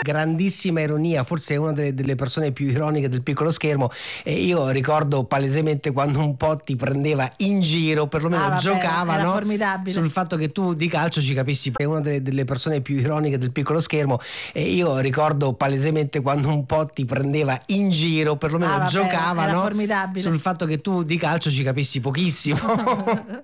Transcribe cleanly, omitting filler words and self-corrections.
grandissima ironia, forse è una delle persone più ironiche del piccolo schermo, e io ricordo palesemente quando un po' ti prendeva in giro, perlomeno giocava, no? Sul fatto che tu di calcio ci capissi. È una delle persone più ironiche del piccolo schermo, e io ricordo palesemente quando un po' ti prendeva in giro, perlomeno giocava, no? Sul fatto che tu di calcio ci capissi pochissimo.